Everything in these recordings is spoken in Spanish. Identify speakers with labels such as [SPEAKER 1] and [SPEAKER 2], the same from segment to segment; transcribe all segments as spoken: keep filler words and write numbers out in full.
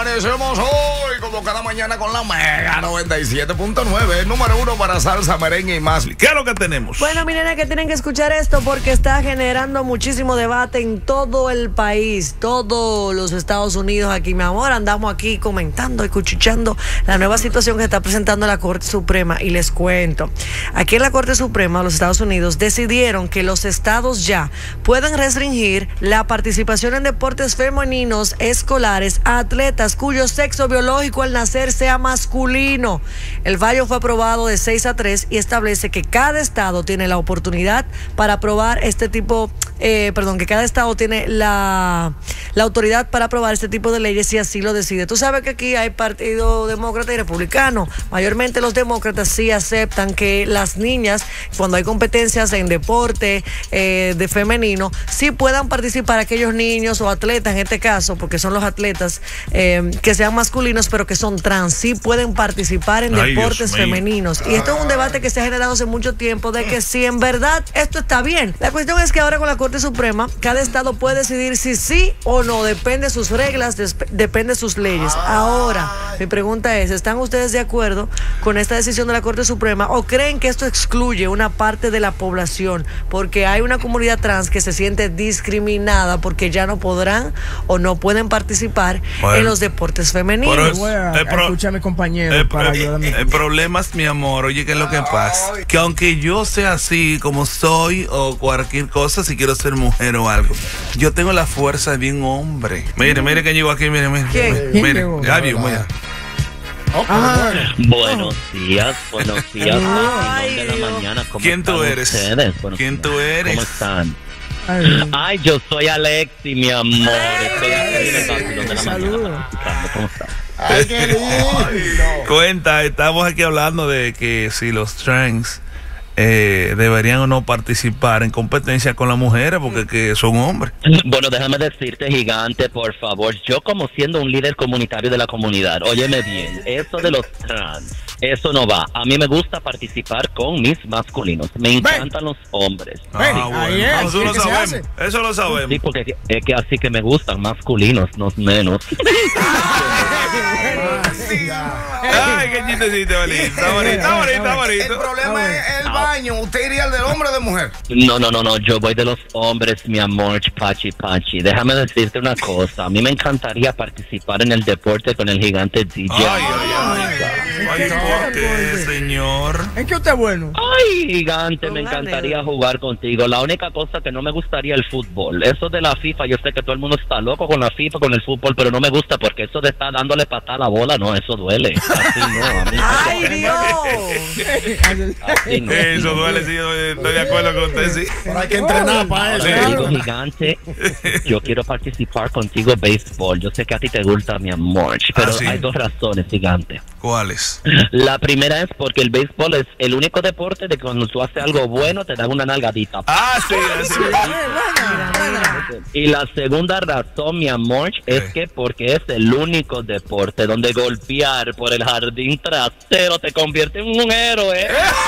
[SPEAKER 1] Amanecemos hoy como cada mañana con la Mega noventa y siete punto nueve, el número uno para salsa, merengue y más. ¿Qué es lo que tenemos?
[SPEAKER 2] Bueno, miren, que tienen que escuchar esto porque está generando muchísimo debate en todo el país, todos los Estados Unidos. Aquí, mi amor, andamos aquí comentando y cuchicheando la nueva situación que está presentando la Corte Suprema. Y les cuento, aquí en la Corte Suprema de los Estados Unidos decidieron que los estados ya pueden restringir la participación en deportes femeninos escolares a atletas cuyo sexo biológico al nacer sea masculino. El fallo fue aprobado de seis a tres y establece que cada estado tiene la oportunidad para aprobar este tipo, eh, perdón, que cada estado tiene la, la autoridad para aprobar este tipo de leyes si así lo decide. Tú sabes que aquí hay partido demócrata y republicano. Mayormente los demócratas sí aceptan que las niñas, cuando hay competencias en deporte eh, de femenino, sí puedan participar aquellos niños o atletas, en este caso, porque son los atletas eh, que sean masculinos, pero que son trans, sí pueden participar en Ay, deportes femeninos. Y esto es un debate que se ha generado hace mucho tiempo de que si en verdad esto está bien. La cuestión es que ahora con la Corte Suprema, cada estado puede decidir si sí o no, depende de sus reglas, depende de sus leyes. Ahora, mi pregunta es, ¿están ustedes de acuerdo con esta decisión de la Corte Suprema o creen que esto excluye una parte de la población? Porque hay una comunidad trans que se siente discriminada porque ya no podrán o no pueden participar bueno, en los deportes femeninos.
[SPEAKER 3] Es, Voy a pro, escuchar a mi compañero el, para ayudarme. El, el problema es, mi amor, oye, ¿qué es lo que pasa? Que aunque yo sea así como soy o cualquier cosa, si quiero ser mujer o algo, yo tengo la fuerza de un hombre. Mire, mire que llegó aquí, mire, mire.
[SPEAKER 2] ¿Quién?
[SPEAKER 3] Mire, Gaby, mira.
[SPEAKER 4] Oh, ah, buenos días, buenos días. Ay, de la mañana. ¿Cómo
[SPEAKER 3] ¿Quién tú eres?
[SPEAKER 4] Buenos
[SPEAKER 3] ¿Quién
[SPEAKER 4] días.
[SPEAKER 3] tú eres?
[SPEAKER 4] ¿Cómo están? Ay. Ay, yo soy Alexi, mi amor. Estoy aquí en el vacilón de la mañana. ¿Cómo estás?
[SPEAKER 3] Ay, qué lindo. Cuenta, estamos aquí hablando de que si los trans eh, deberían o no participar en competencia con las mujeres porque que son hombres.
[SPEAKER 4] Bueno, déjame decirte, gigante, por favor, yo como siendo un líder comunitario de la comunidad, óyeme bien, eso de los trans, eso no va. A mí me gusta participar con mis masculinos. Me encantan los hombres.
[SPEAKER 3] Ah, bueno. Ahí es. Eso lo sabemos. Eso lo sabemos.
[SPEAKER 4] Sí, porque es que así que me gustan masculinos, no menos.
[SPEAKER 3] Ay, qué chistecito, bonito. Está bonito, está bonito, está bonito.
[SPEAKER 1] El problema es el baño. ¿Usted iría al del hombre o de mujer?
[SPEAKER 4] No, no, no, no. Yo voy de los hombres, mi amor, pachi, pachi. Déjame decirte una cosa. A mí me encantaría participar en el deporte con el gigante D J.
[SPEAKER 3] Ay, ay, ay. Ay, ¿por qué, señor?
[SPEAKER 2] ¿Es que usted es bueno?
[SPEAKER 4] Ay, gigante, me encantaría jugar contigo. La única cosa que no me gustaría el fútbol. Eso de la FIFA, yo sé que todo el mundo está loco con la FIFA, con el fútbol, pero no me gusta porque eso de estar dándole patada a la bola, no, eso duele. Así no, a mí.
[SPEAKER 2] ¡Ay, Dios!
[SPEAKER 4] Así no.
[SPEAKER 3] Eso duele, sí, yo estoy de acuerdo con usted, sí.
[SPEAKER 1] Pero hay que entrenar para eso.
[SPEAKER 4] Te digo, gigante, yo quiero participar contigo en béisbol. Yo sé que a ti te gusta, mi amor, pero ah, ¿sí? Hay dos razones, gigante.
[SPEAKER 3] ¿Cuáles?
[SPEAKER 4] La primera es porque el béisbol es el único deporte de que cuando tú haces algo bueno te dan una nalgadita.
[SPEAKER 3] Ah, sí, sí.
[SPEAKER 4] Y la segunda razón, mi amor, es que porque es el único deporte donde golpear por el jardín trasero te convierte en un héroe.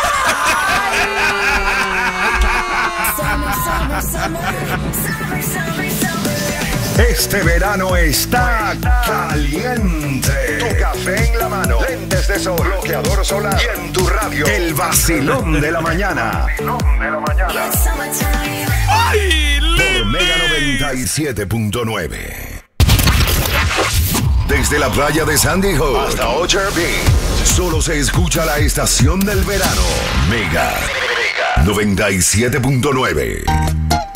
[SPEAKER 5] Este verano está caliente. Tu café en la mano, lentes de sol, bloqueador solar y en tu radio, el vacilón de la mañana.
[SPEAKER 3] ¡Ay,
[SPEAKER 5] por Mega noventa y siete punto nueve. Desde la playa de Sandy Hook hasta Ocher Beach, solo se escucha la estación del verano. Mega noventa y siete punto nueve.